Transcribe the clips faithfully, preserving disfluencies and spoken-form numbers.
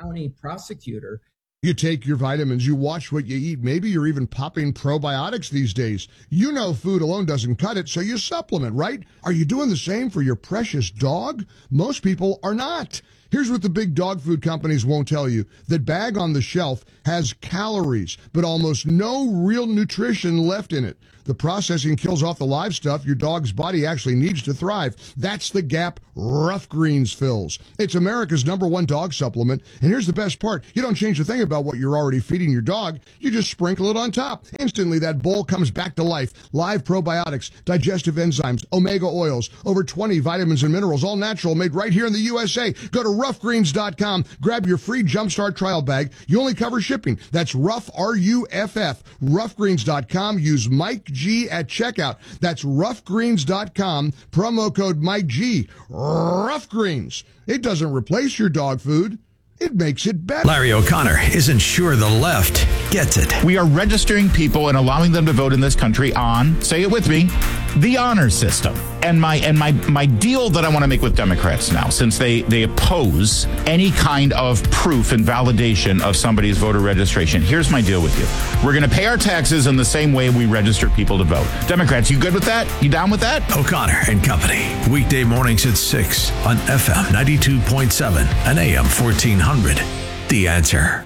county prosecutor. You take your vitamins, you watch what you eat. Maybe you're even popping probiotics these days. You know food alone doesn't cut it, so you supplement, right? Are you doing the same for your precious dog? Most people are not. Here's what the big dog food companies won't tell you. That bag on the shelf has calories, but almost no real nutrition left in it. The processing kills off the live stuff your dog's body actually needs to thrive. That's the gap Rough Greens fills. It's America's number one dog supplement. And here's the best part. You don't change a thing about what you're already feeding your dog. You just sprinkle it on top. Instantly, that bowl comes back to life. Live probiotics, digestive enzymes, omega oils, over twenty vitamins and minerals, all natural, made right here in the U S A. Go to rough greens dot com. Grab your free Jumpstart trial bag. You only cover shipping. That's Rough, R U F F. rough greens dot com. Use Mike G at checkout. That's rough greens dot com. Promo code Mike G. Rough Greens. It doesn't replace your dog food. It makes it better. Larry O'Connor isn't sure the left gets it. We are registering people and allowing them to vote in this country on, say it with me, the honor system. And my and my my deal that I want to make with Democrats now, since they, they oppose any kind of proof and validation of somebody's voter registration, here's my deal with you. We're going to pay our taxes in the same way we register people to vote. Democrats, you good with that? You down with that? O'Connor and Company. Weekday mornings at six on F M ninety-two point seven and A M fourteen hundred. The Answer.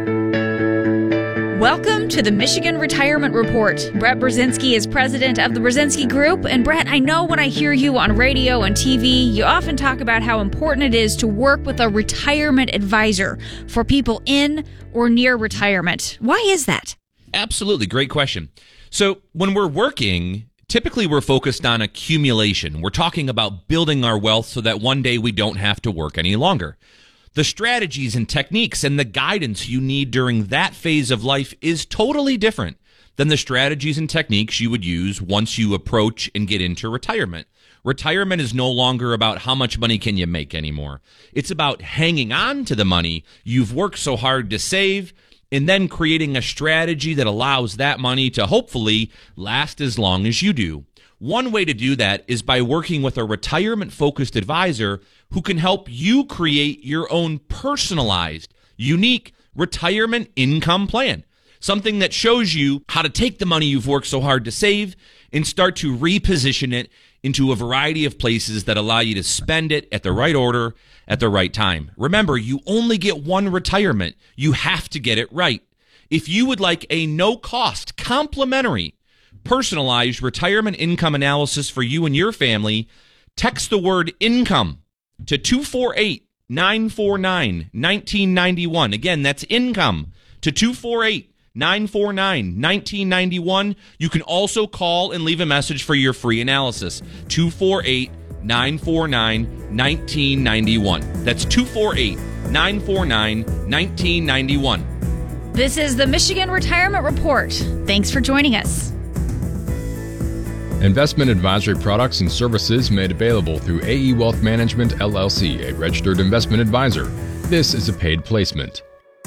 Welcome to the Michigan Retirement Report. Brett Brzezinski is president of the Brzezinski Group. And Brett, I know when I hear you on radio and T V, you often talk about how important it is to work with a retirement advisor for people in or near retirement. Why is that? Absolutely. Great question. So when we're working, typically we're focused on accumulation. We're talking about building our wealth so that one day we don't have to work any longer. The strategies and techniques and the guidance you need during that phase of life is totally different than the strategies and techniques you would use once you approach and get into retirement. Retirement is no longer about how much money can you make anymore. It's about hanging on to the money you've worked so hard to save and then creating a strategy that allows that money to hopefully last as long as you do. One way to do that is by working with a retirement-focused advisor who can help you create your own personalized, unique retirement income plan. Something that shows you how to take the money you've worked so hard to save and start to reposition it into a variety of places that allow you to spend it at the right order at the right time. Remember, you only get one retirement. You have to get it right. If you would like a no-cost, complimentary, personalized retirement income analysis for you and your family, text the word income to two four eight, nine four nine, one nine nine one. Again, that's income to two four eight, nine four nine, one nine nine one. You can also call and leave a message for your free analysis. two four eight, nine four nine, one nine nine one. That's two four eight, nine four nine, one nine nine one. This is the Michigan Retirement Report. Thanks for joining us. Investment advisory products and services made available through A E Wealth Management, L L C, a registered investment advisor. This is a paid placement.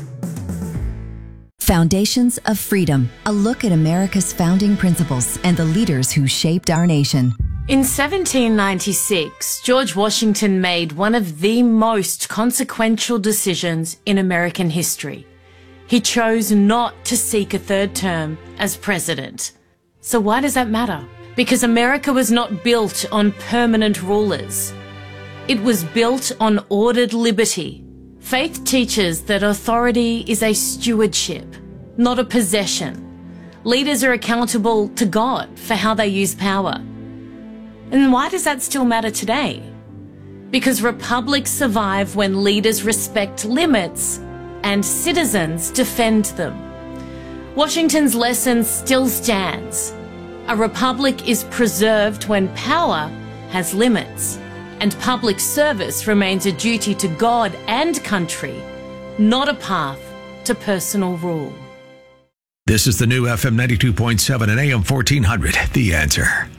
Foundations of Freedom, a look at America's founding principles and the leaders who shaped our nation. In seventeen ninety-six, George Washington made one of the most consequential decisions in American history. He chose not to seek a third term as president. So why does that matter? Because America was not built on permanent rulers. It was built on ordered liberty. Faith teaches that authority is a stewardship, not a possession. Leaders are accountable to God for how they use power. And why does that still matter today? Because republics survive when leaders respect limits and citizens defend them. Washington's lesson still stands. A republic is preserved when power has limits, and public service remains a duty to God and country, not a path to personal rule. This is the new F M ninety-two point seven and A M fourteen hundred, The Answer.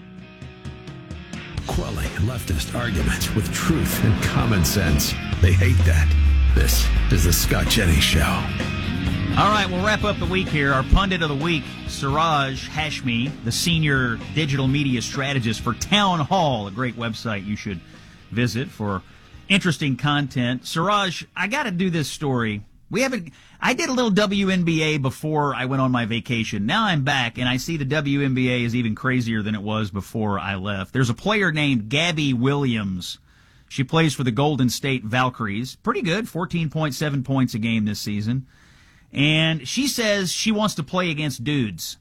Quelling leftist arguments with truth and common sense. They hate that. This is the Scott Jennings Show. All right, we'll wrap up the week here. Our pundit of the week, Siraj Hashmi, the senior digital media strategist for Town Hall, a great website you should visit for interesting content. Siraj, I got to do this story. We haven't. I did a little W N B A before I went on my vacation. Now I'm back, and I see the W N B A is even crazier than it was before I left. There's a player named Gabby Williams. She plays for the Golden State Valkyries. Pretty good, fourteen point seven points a game this season. And she says she wants to play against dudes.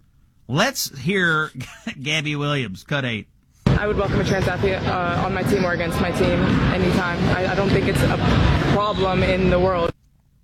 Let's hear Gabby Williams, cut eight. I would welcome a trans athlete uh, on my team or against my team anytime. I, I don't think it's a problem in the world.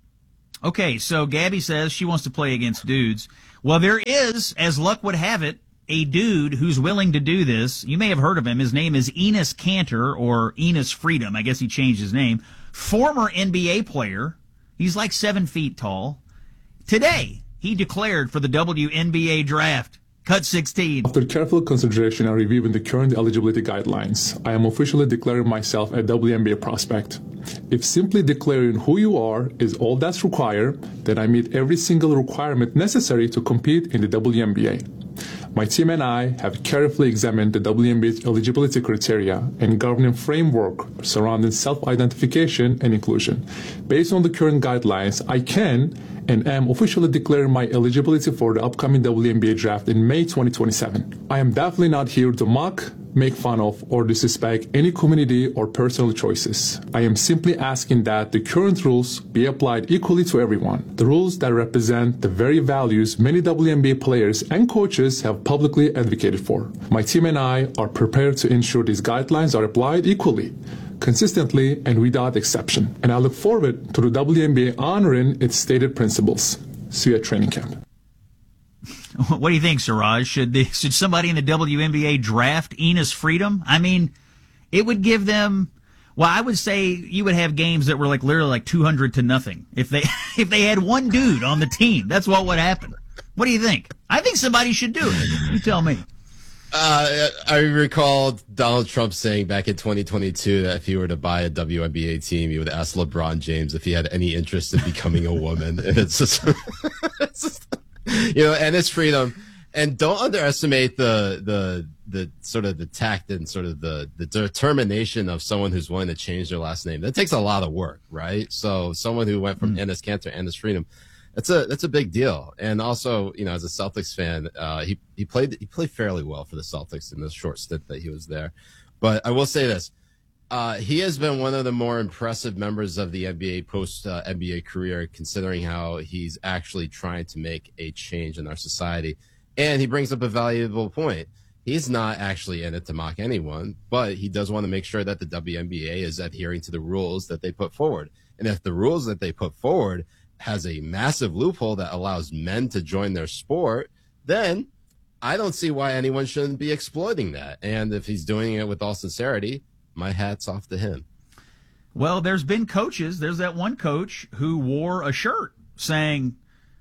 Okay, so Gabby says she wants to play against dudes. Well, there is, as luck would have it, a dude who's willing to do this. You may have heard of him. His name is Enes Kanter, or Enes Freedom. I guess he changed his name. Former N B A player. He's like seven feet tall. Today, he declared for the W N B A draft. Cut sixteen. After careful consideration and reviewing the current eligibility guidelines, I am officially declaring myself a W N B A prospect. If simply declaring who you are is all that's required, then I meet every single requirement necessary to compete in the W N B A. My team and I have carefully examined the W N B A's eligibility criteria and governing framework surrounding self-identification and inclusion. Based on the current guidelines, I can and am officially declaring my eligibility for the upcoming W N B A draft in May twenty twenty-seven. I am definitely not here to mock, make fun of, or disrespect any community or personal choices. I am simply asking that the current rules be applied equally to everyone. The rules that represent the very values many W N B A players and coaches have publicly advocated for. My team and I are prepared to ensure these guidelines are applied equally, consistently, and without exception. And I look forward to the W N B A honoring its stated principles. See you at training camp. What do you think, Siraj? Should the, should somebody in the W N B A draft Enes Freedom? I mean, it would give them. Well, I would say you would have games that were like literally like two hundred to nothing if they if they had one dude on the team. That's what would happen. What do you think? I think somebody should do it. You tell me. Uh, I recall Donald Trump saying back in twenty twenty-two that if he were to buy a W N B A team, he would ask LeBron James if he had any interest in becoming a woman. And it's just, it's just, you know, and it's freedom. And don't underestimate the, the, the sort of the tact and sort of the, the determination of someone who's willing to change their last name. That takes a lot of work, right? So someone who went from mm. Enes Kanter to Enes Freedom, That's a that's a big deal, and also, you know, as a Celtics fan, uh, he he played he played fairly well for the Celtics in the short stint that he was there. But I will say this: uh, he has been one of the more impressive members of the N B A post uh, N B A career, considering how he's actually trying to make a change in our society. And he brings up a valuable point. He's not actually in it to mock anyone, but he does want to make sure that the W N B A is adhering to the rules that they put forward. And if the rules that they put forward has a massive loophole that allows men to join their sport, then I don't see why anyone shouldn't be exploiting that. And if he's doing it with all sincerity, my hat's off to him. Well, there's been coaches. There's that one coach who wore a shirt saying,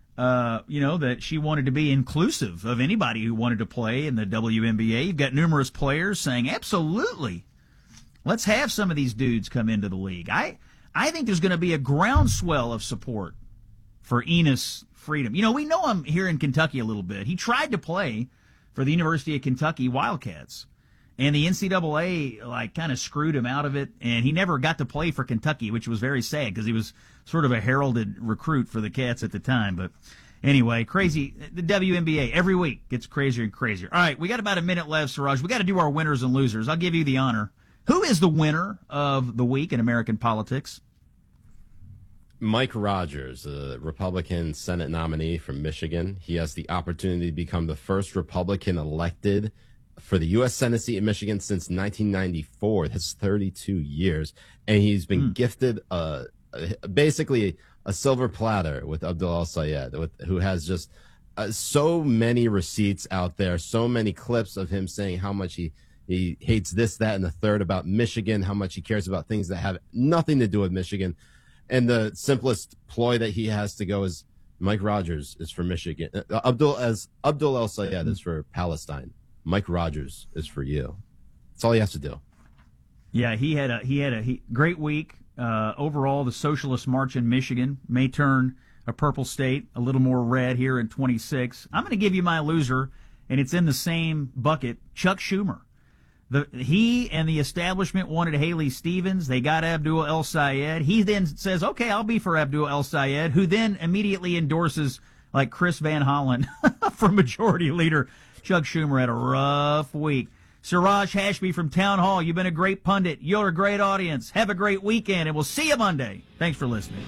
uh, you know, that she wanted to be inclusive of anybody who wanted to play in the W N B A. You've got numerous players saying, absolutely, let's have some of these dudes come into the league. I, I think there's going to be a groundswell of support for Enes Freedom. You know, we know him here in Kentucky a little bit. He tried to play for the University of Kentucky Wildcats, and the N C double A like kind of screwed him out of it, and he never got to play for Kentucky, which was very sad because he was sort of a heralded recruit for the Cats at the time. But anyway, crazy. The W N B A every week gets crazier and crazier. All right, we got about a minute left, Siraj. We got to do our winners and losers. I'll give you the honor. Who is the winner of the week in American politics? Mike Rogers, a Republican Senate nominee from Michigan. He has the opportunity to become the first Republican elected for the U S Senate seat in Michigan since nineteen ninety-four. That's thirty-two years. And he's been mm. gifted uh, basically a silver platter with Abdul El-Sayed, with, who has just uh, so many receipts out there, so many clips of him saying how much he, he hates this, that, and the third about Michigan, how much he cares about things that have nothing to do with Michigan. And the simplest ploy that he has to go is Mike Rogers is for Michigan. Uh, Abdul as Abdul El-Sayed is for Palestine. Mike Rogers is for you. That's all you have to do. Yeah, he had a he had a he, great week. Uh, overall, the Socialist March in Michigan may turn a purple state a little more red here in twenty-six. I'm going to give you my loser, and it's in the same bucket. Chuck Schumer. The, he and the establishment wanted Haley Stevens. They got Abdul El Sayed. He then says, okay, I'll be for Abdul El Sayed, who then immediately endorses like Chris Van Hollen for Majority Leader. Chuck Schumer had a rough week. Siraj Hashmi from Town Hall, you've been a great pundit. You're a great audience. Have a great weekend, and we'll see you Monday. Thanks for listening.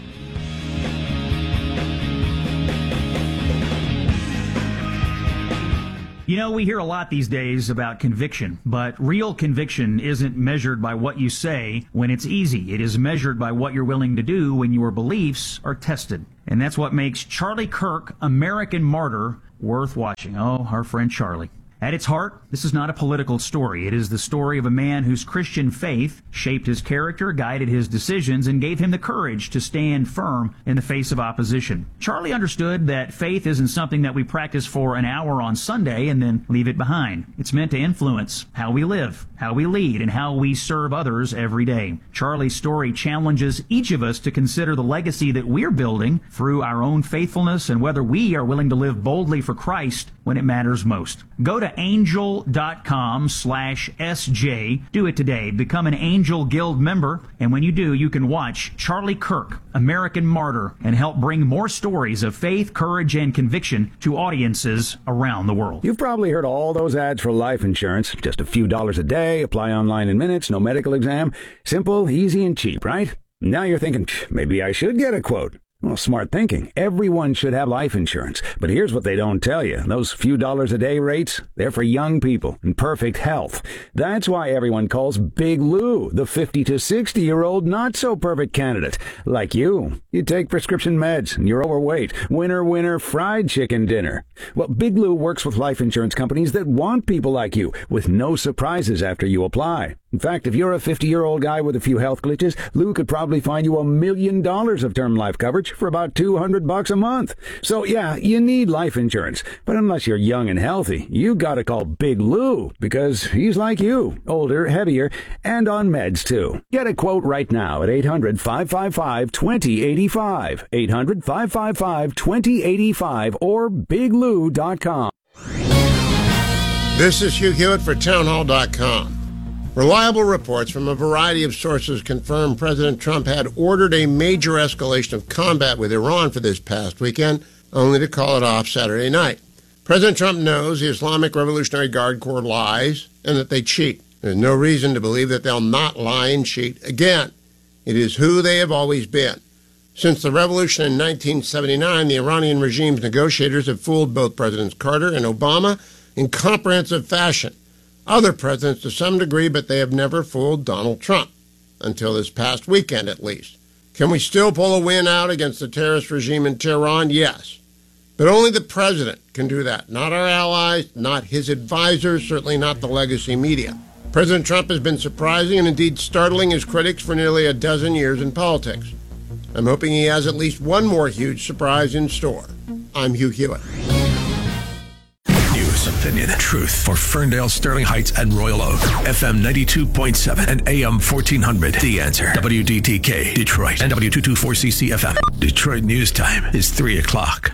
You know, we hear a lot these days about conviction, but real conviction isn't measured by what you say when it's easy. It is measured by what you're willing to do when your beliefs are tested. And that's what makes Charlie Kirk, American Martyr, worth watching. Oh, our friend Charlie. At its heart, this is not a political story. It is the story of a man whose Christian faith shaped his character, guided his decisions, and gave him the courage to stand firm in the face of opposition. Charlie understood that faith isn't something that we practice for an hour on Sunday and then leave it behind. It's meant to influence how we live, how we lead, and how we serve others every day. Charlie's story challenges each of us to consider the legacy that we're building through our own faithfulness and whether we are willing to live boldly for Christ when it matters most. Go to angel.com slash SJ. Do it today. Become an Angel Guild member. And when you do, you can watch Charlie Kirk, American Martyr, and help bring more stories of faith, courage, and conviction to audiences around the world. You've probably heard all those ads for life insurance. Just a few dollars a day, apply online in minutes, no medical exam. Simple, easy, and cheap, right? Now you're thinking, maybe I should get a quote. Well, smart thinking. Everyone should have life insurance. But here's what they don't tell you. Those few dollars a day rates, they're for young people in perfect health. That's why everyone calls Big Lou the fifty to sixty-year-old not-so-perfect candidate. Like you. You take prescription meds and you're overweight. Winner, winner, fried chicken dinner. Well, Big Lou works with life insurance companies that want people like you, with no surprises after you apply. In fact, if you're a fifty-year-old guy with a few health glitches, Lou could probably find you a million dollars of term life coverage for about two hundred bucks a month. So yeah, you need life insurance. But unless you're young and healthy, you gotta call Big Lou, because he's like you, older, heavier, and on meds too. Get a quote right now at eight hundred, five five five, two zero eight five, eight hundred, five five five, two zero eight five, or big lou dot com. This is Hugh Hewitt for townhall dot com. Reliable reports from a variety of sources confirm President Trump had ordered a major escalation of combat with Iran for this past weekend, only to call it off Saturday night. President Trump knows the Islamic Revolutionary Guard Corps lies and that they cheat. There's no reason to believe that they'll not lie and cheat again. It is who they have always been. Since the revolution in nineteen seventy-nine, the Iranian regime's negotiators have fooled both Presidents Carter and Obama in comprehensive fashion. Other presidents to some degree, but they have never fooled Donald Trump, until this past weekend at least. Can we still pull a win out against the terrorist regime in Tehran? Yes. But only the president can do that, not our allies, not his advisors, certainly not the legacy media. President Trump has been surprising and indeed startling his critics for nearly a dozen years in politics. I'm hoping he has at least one more huge surprise in store. I'm Hugh Hewitt. Opinion, truth for Ferndale, Sterling Heights, and Royal Oak. F M ninety-two point seven and A M fourteen hundred. The Answer. W D T K, Detroit. And W two twenty-four C C F M. Detroit News Time is three o'clock.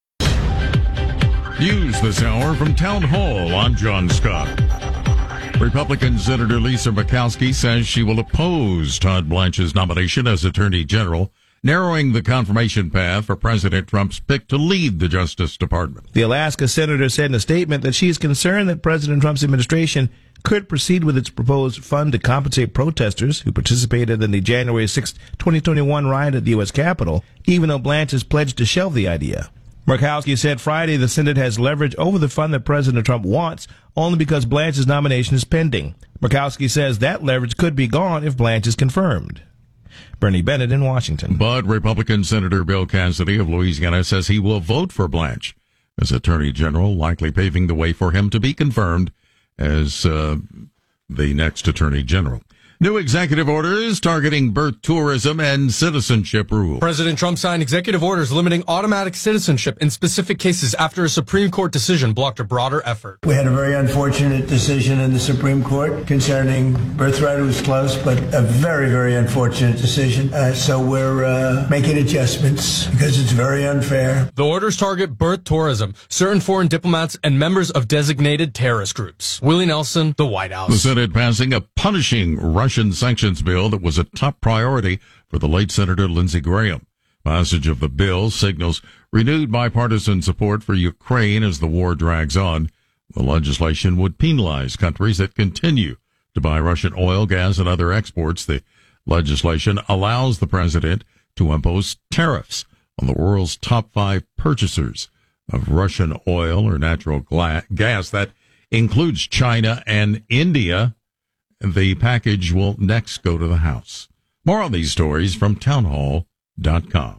News this hour from Town Hall. I'm John Scott. Republican Senator Lisa Murkowski says she will oppose Todd Blanche's nomination as Attorney General, narrowing the confirmation path for President Trump's pick to lead the Justice Department. The Alaska senator said in a statement that she is concerned that President Trump's administration could proceed with its proposed fund to compensate protesters who participated in the January sixth, twenty twenty-one riot at the U S Capitol, even though Blanche has pledged to shelve the idea. Murkowski said Friday the Senate has leverage over the fund that President Trump wants only because Blanche's nomination is pending. Murkowski says that leverage could be gone if Blanche is confirmed. Bernie Bennett in Washington. But Republican Senator Bill Cassidy of Louisiana says he will vote for Blanche as Attorney General, likely paving the way for him to be confirmed as uh, the next Attorney General. New executive orders targeting birth tourism and citizenship rules. President Trump signed executive orders limiting automatic citizenship in specific cases after a Supreme Court decision blocked a broader effort. We had a very unfortunate decision in the Supreme Court concerning birthright. It was close, but a very, very unfortunate decision. Uh, so we're uh, making adjustments because it's very unfair. The orders target birth tourism, certain foreign diplomats, and members of designated terrorist groups. Willie Nelson, the White House. The Senate passing a punishing Russian sanctions bill that was a top priority for the late Senator Lindsey Graham. Passage of the bill signals renewed bipartisan support for Ukraine as the war drags on. The legislation would penalize countries that continue to buy Russian oil, gas, and other exports. The legislation allows the president to impose tariffs on the world's top five purchasers of Russian oil or natural gas. That includes China and India. The package will next go to the House. More on these stories from townhall dot com.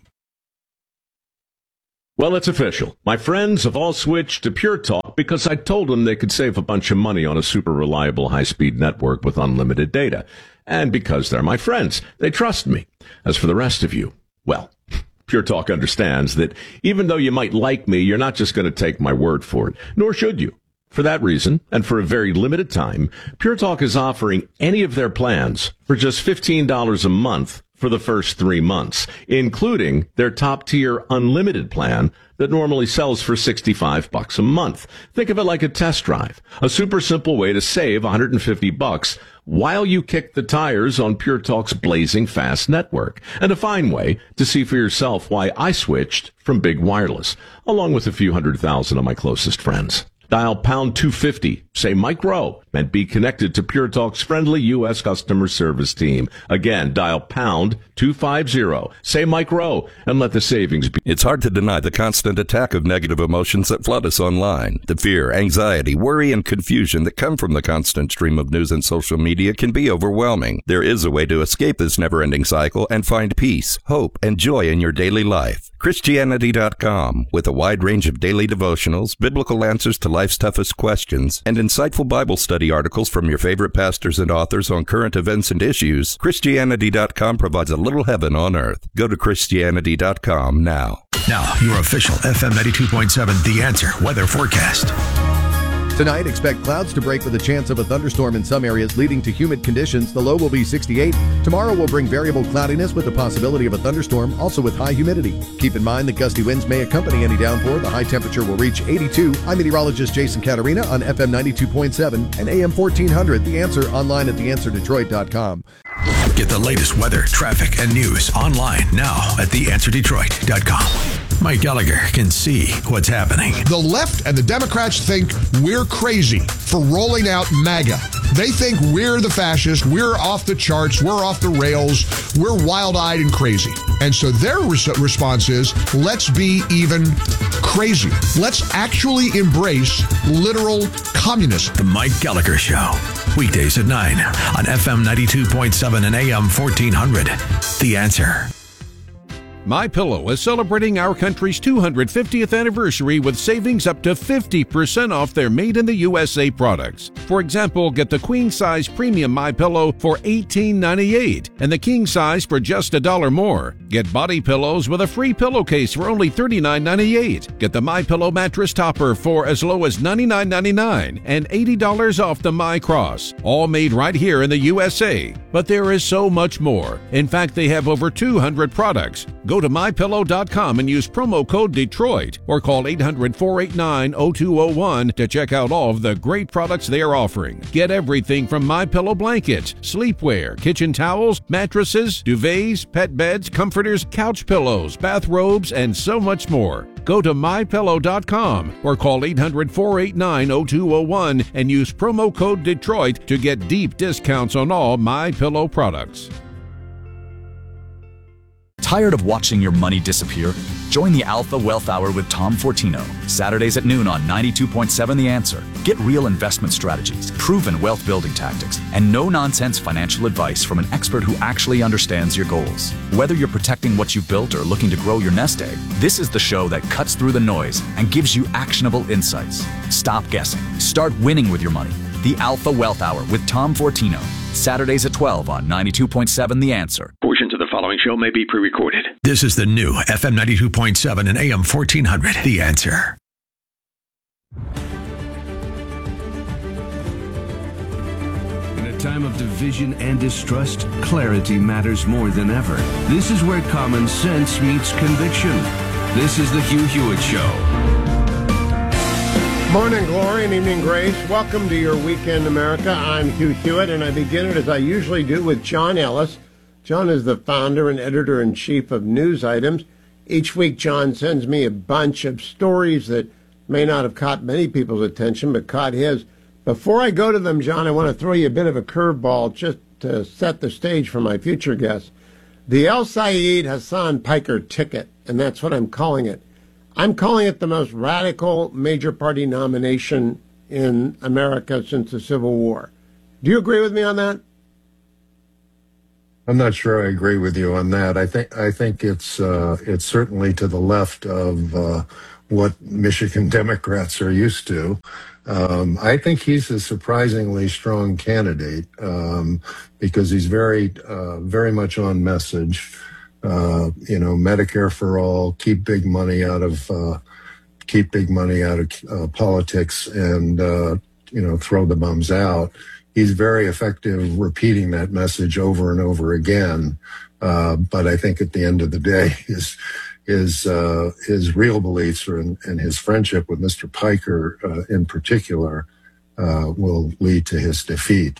Well, it's official. My friends have all switched to Pure Talk because I told them they could save a bunch of money on a super reliable high-speed network with unlimited data. And because they're my friends, they trust me. As for the rest of you, well, Pure Talk understands that even though you might like me, you're not just going to take my word for it, nor should you. For that reason, and for a very limited time, Pure Talk is offering any of their plans for just fifteen dollars a month for the first three months, including their top-tier unlimited plan that normally sells for sixty-five bucks a month. Think of it like a test drive, a super simple way to save one hundred fifty bucks while you kick the tires on Pure Talk's blazing fast network, and a fine way to see for yourself why I switched from big wireless, along with a few hundred thousand of my closest friends. Dial pound two fifty, say Mike Rowe, and be connected to Pure Talk's friendly U S customer service team. Again, dial pound two fifty, say Mike Rowe, and let the savings be. It's hard to deny the constant attack of negative emotions that flood us online. The fear, anxiety, worry, and confusion that come from the constant stream of news and social media can be overwhelming. There is a way to escape this never-ending cycle and find peace, hope, and joy in your daily life. Christianity dot com, with a wide range of daily devotionals, biblical answers to life's toughest questions, and insightful Bible study articles from your favorite pastors and authors on current events and issues, Christianity dot com provides a little heaven on earth. Go to Christianity dot com now. Now, your official F M ninety-two point seven The Answer weather forecast. Tonight, expect clouds to break with a chance of a thunderstorm in some areas, leading to humid conditions. The low will be sixty-eight. Tomorrow will bring variable cloudiness with the possibility of a thunderstorm, also with high humidity. Keep in mind that gusty winds may accompany any downpour. The high temperature will reach eighty-two. I'm meteorologist Jason Caterina on F M ninety-two point seven and A M fourteen hundred. The Answer, online at the answer detroit dot com. Get the latest weather, traffic, and news online now at the answer detroit dot com. Mike Gallagher can see what's happening. The left and the Democrats think we're crazy for rolling out MAGA. They think we're the fascists, we're off the charts, we're off the rails, we're wild-eyed and crazy. And so their res- response is, let's be even crazier. Let's actually embrace literal communism. The Mike Gallagher Show. Weekdays at nine on F M ninety-two point seven and A M fourteen hundred. The Answer. MyPillow is celebrating our country's two hundred fiftieth anniversary with savings up to fifty percent off their made-in-the-U S A products. For example, get the queen-size premium MyPillow for eighteen ninety-eight and the king size for just a dollar more. Get body pillows with a free pillowcase for only thirty-nine ninety-eight. Get the MyPillow mattress topper for as low as ninety-nine ninety-nine and eighty dollars off the MyCross. All made right here in the U S A. But there is so much more. In fact, they have over two hundred products. Go to my pillow dot com and use promo code Detroit or call eight hundred, four eight nine, zero two zero one to check out all of the great products they are offering. Get everything from MyPillow blankets, sleepwear, kitchen towels, mattresses, duvets, pet beds, comforters, couch pillows, bathrobes, and so much more. Go to my pillow dot com or call eight hundred, four eight nine, zero two zero one and use promo code Detroit to get deep discounts on all MyPillow products. Tired of watching your money disappear? Join the Alpha Wealth Hour with Tom Fortino, Saturdays at noon on ninety-two point seven The Answer. Get real investment strategies, proven wealth building tactics, and no-nonsense financial advice from an expert who actually understands your goals. Whether you're protecting what you've built or looking to grow your nest egg, this is the show that cuts through the noise and gives you actionable insights. Stop guessing. Start winning with your money. The Alpha Wealth Hour with Tom Fortino, Saturdays at twelve on ninety-two point seven The Answer. Portions of the following show may be pre-recorded. This is the new F M ninety-two point seven and A M fourteen hundred. The Answer. In a time of division and distrust, clarity matters more than ever. This is where common sense meets conviction. This is the Hugh Hewitt Show. Morning glory and evening grace. Welcome to your weekend, America. I'm Hugh Hewitt, and I begin it as I usually do with John Ellis. John is the founder and editor-in-chief of News Items. Each week, John sends me a bunch of stories that may not have caught many people's attention, but caught his. Before I go to them, John, I want to throw you a bit of a curveball just to set the stage for my future guests. The El Sayed Hassan Piker ticket, and that's what I'm calling it. I'm calling it the most radical major party nomination in America since the Civil War. Do you agree with me on that? I'm not sure I agree with you on that. I think I think it's uh, it's certainly to the left of uh, what Michigan Democrats are used to. Um, I think he's a surprisingly strong candidate um, because he's very uh, very much on message. Uh, you know, Medicare for all, keep big money out of uh, keep big money out of uh, politics, and uh, you know, throw the bums out. He's very effective repeating that message over and over again. Uh, but I think at the end of the day, his his uh, his real beliefs are in, and his friendship with Mister Piker uh, in particular uh, will lead to his defeat.